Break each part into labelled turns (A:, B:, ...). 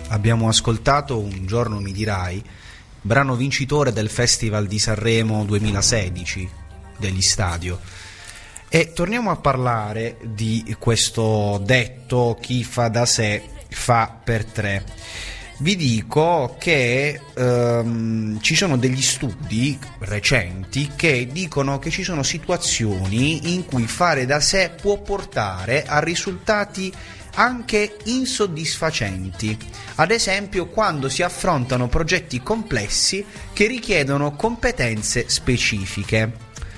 A: Abbiamo ascoltato Un giorno mi dirai, brano vincitore del Festival di Sanremo 2016 degli Stadio. E torniamo a parlare di questo detto: chi fa da sé fa per tre. Vi dico che ci sono degli studi recenti che dicono che ci sono situazioni in cui fare da sé può portare a risultati anche insoddisfacenti, ad esempio quando si affrontano progetti complessi che richiedono competenze specifiche.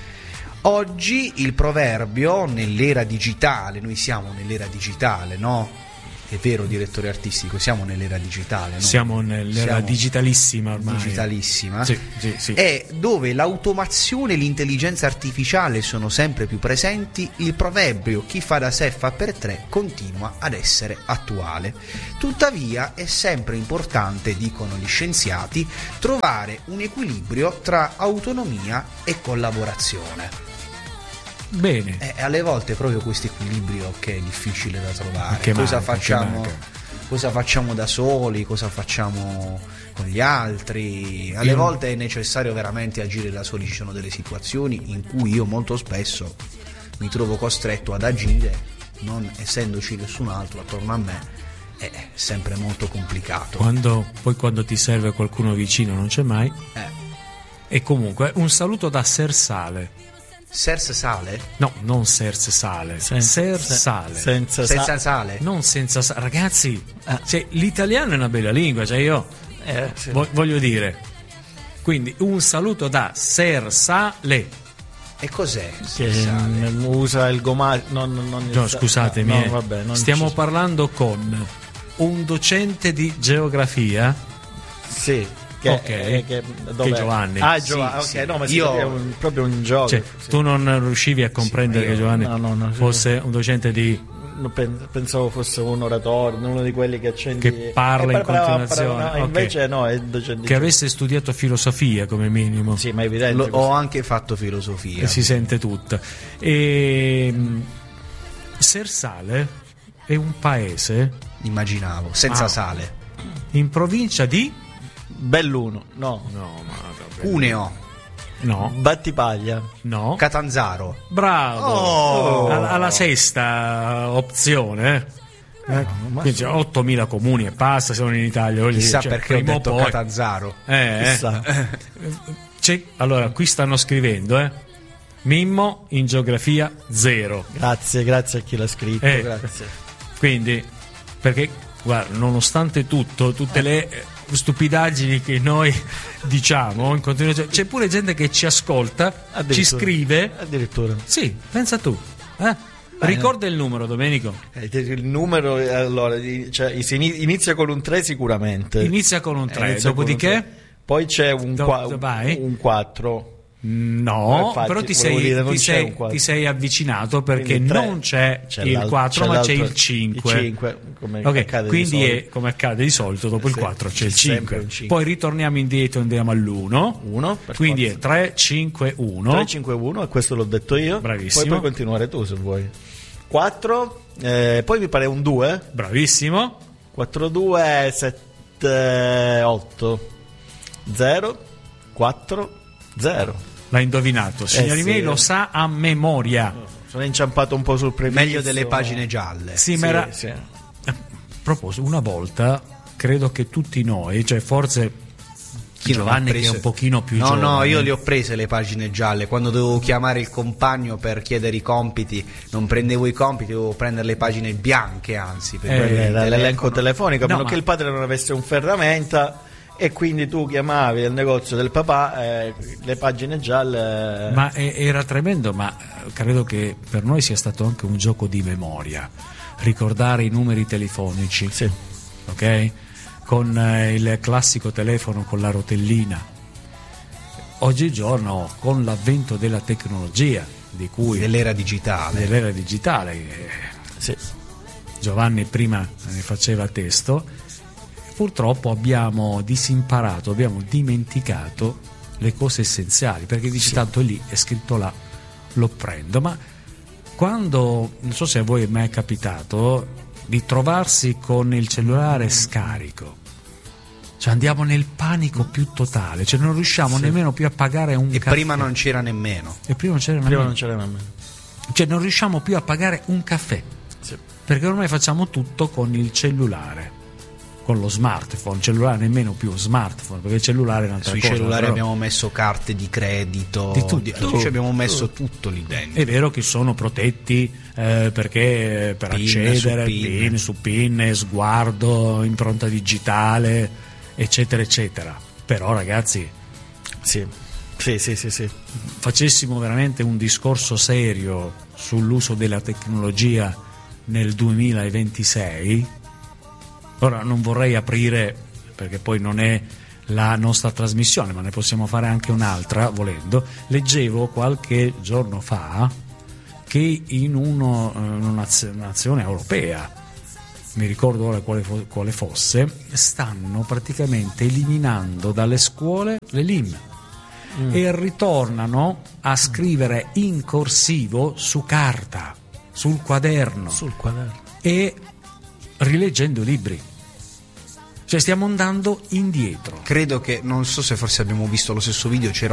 A: Oggi il proverbio nell'era digitale, noi siamo nell'era digitale, no? È vero, direttore artistico, siamo nell'era digitale, no?
B: Siamo nell'era digitalissima ormai.
A: Digitalissima.
B: Sì.
A: E dove l'automazione e l'intelligenza artificiale sono sempre più presenti, il proverbio chi fa da sé fa per tre continua ad essere attuale. Tuttavia è sempre importante, dicono gli scienziati, trovare un equilibrio tra autonomia e collaborazione.
B: Bene.
A: Alle volte proprio questo equilibrio che è difficile da trovare.
B: Cosa
A: facciamo da soli, cosa facciamo con gli altri. Alle volte è necessario veramente agire da soli. Ci sono delle situazioni in cui io molto spesso mi trovo costretto ad agire, non essendoci nessun altro attorno a me. È sempre molto complicato.
B: Quando ti serve qualcuno vicino non c'è mai. E comunque un saluto da Sersale.
A: Senza sale?
B: No, non Serse Sale. Sersale.
A: Senza sale?
B: Non senza sale. Ragazzi, cioè, l'italiano è una bella lingua, cioè io voglio dire. Quindi un saluto da Sersale.
A: E cos'è?
C: Che usa il gomario. No,
B: scusatemi.
C: Vabbè,
B: stiamo parlando con un docente di geografia.
C: Sì.
B: Che Giovanni.
C: Giovanni.
A: Sì.
C: No, ma
A: io
C: è proprio un gioco.
B: Cioè, tu non riuscivi a comprendere che Giovanni fosse un docente di.
C: Pensavo fosse un oratore, uno di quelli che
B: parla in continuazione.
C: Invece no, è docente
B: che avesse studiato filosofia come minimo.
C: Sì, ma è evidente.
A: Ho anche fatto filosofia.
B: E si sente tutta. Sersale è un paese.
A: Immaginavo, senza sale.
B: In provincia di
C: Belluno, no,
A: Cuneo,
B: no,
C: Battipaglia,
B: no,
A: Catanzaro.
B: Bravo, alla sesta opzione. Quindi 8.000 comuni e basta, sono in Italia.
A: Chissà perché ho detto Catanzaro.
B: Allora, qui stanno scrivendo, Mimmo in geografia 0.
C: Grazie a chi l'ha scritto. Grazie.
B: Quindi, perché guarda, nonostante tutte le stupidaggini che noi diciamo in continuazione, c'è pure gente che ci ascolta, ci scrive
C: addirittura.
B: Sì, pensa tu. Ricorda il numero, Domenico.
C: Il numero, allora, inizia con un 3 sicuramente.
B: Inizia con un 3, dopodiché
C: poi c'è un 4.
B: No,
C: infatti,
B: però ti sei avvicinato, perché non c'è il 4 ma c'è il 5.
C: Il 5
B: quindi è come accade di solito, dopo il 4 c'è il 5. Poi ritorniamo indietro, andiamo all'1. Quindi è 3, 5, 1.
C: 3, 5, 1, e questo l'ho detto io.
B: Bravissimo.
C: Poi puoi continuare tu se vuoi. 4, poi mi pare un 2.
B: Bravissimo.
C: 4, 2, 7, 8, 0, 4, 0.
B: L'ha indovinato, signori miei, lo sa a memoria.
C: Sono inciampato un po' sul premio.
A: Meglio delle pagine gialle.
B: A proposito, una volta credo che tutti noi, cioè forse Giovanni che è un pochino più giovane.
A: No, io le ho prese le pagine gialle. Quando dovevo chiamare il compagno per chiedere i compiti, non prendevo i compiti, dovevo prendere le pagine bianche, anzi, per
C: l'elenco telefonico, a meno che il padre non avesse un ferramenta. E quindi tu chiamavi al negozio del papà, le pagine gialle.
B: Ma era tremendo, ma credo che per noi sia stato anche un gioco di memoria, ricordare i numeri telefonici.
C: Sì.
B: Ok? Con il classico telefono con la rotellina. Oggigiorno, con l'avvento della tecnologia,
A: dell'era digitale.
B: Sì. Giovanni prima ne faceva testo. Purtroppo abbiamo disimparato, abbiamo dimenticato le cose essenziali, perché dici tanto lì è scritto là, lo prendo. Ma quando, non so se a voi è mai capitato di trovarsi con il cellulare scarico Cioè andiamo nel panico più totale, cioè non riusciamo nemmeno più a pagare un caffè.
A: Prima non c'era nemmeno.
B: E prima non c'era nemmeno. Cioè non riusciamo più a pagare un caffè.
C: Sì.
B: Perché ormai facciamo tutto con il cellulare, con lo smartphone, cellulare nemmeno più smartphone, perché il cellulare è un'altra
A: cosa. Sui cellulari abbiamo messo carte di credito,
B: di tutto.
A: Ci abbiamo messo tutto lì dentro.
B: È vero che sono protetti perché per accedere, PIN su PIN, sguardo, impronta digitale, eccetera eccetera. Però ragazzi,
C: sì.
B: facessimo veramente un discorso serio sull'uso della tecnologia nel 2026. Ora non vorrei aprire, perché poi non è la nostra trasmissione, ma ne possiamo fare anche un'altra volendo. Leggevo qualche giorno fa che in una nazione europea, mi ricordo ora quale fosse, stanno praticamente eliminando dalle scuole le LIM e ritornano a scrivere in corsivo su carta, sul quaderno e rileggendo i libri. Cioè stiamo andando indietro.
A: Credo che, non so se forse abbiamo visto lo stesso video, c'era